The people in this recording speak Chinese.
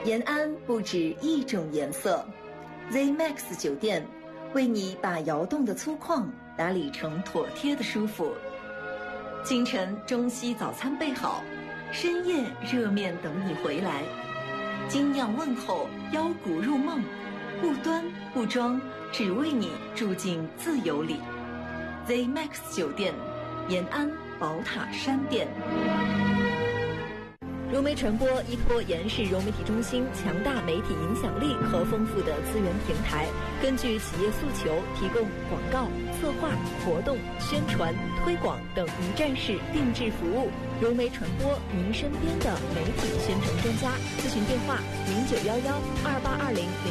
延安不止一种颜色 ，ZMAX 酒店为你把窑洞的粗犷打理成妥帖的舒服。清晨中西早餐备好，深夜热面等你回来。精酿问候，腰鼓入梦，不端不装，只为你住进自由里。ZMAX 酒店，延安宝塔山店。融媒传播依托延世融媒体中心强大媒体影响力和丰富的资源平台，根据企业诉求提供广告、策划、活动、宣传、推广等一站式定制服务。融媒传播，您身边的媒体宣传专家。咨询电话：09112820。